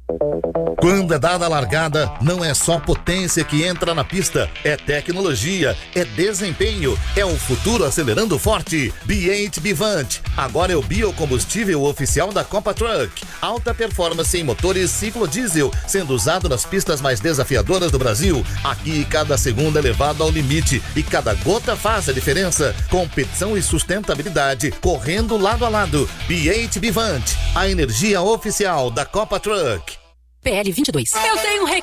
Quando é dada a largada, não é só potência que entra na pista, é tecnologia, é desempenho, é o futuro acelerando forte. B8 Bivante, agora é o biocombustível oficial da Copa Truck. Alta performance em motores ciclo diesel, sendo usado nas pistas mais desafiadoras do Brasil. Aqui cada segundo é levado ao limite e cada gota faz a diferença. Competição e sustentabilidade correndo lado a lado. B8 Bivante, a energia oficial da Copa Truck. PL 22. Eu tenho um recado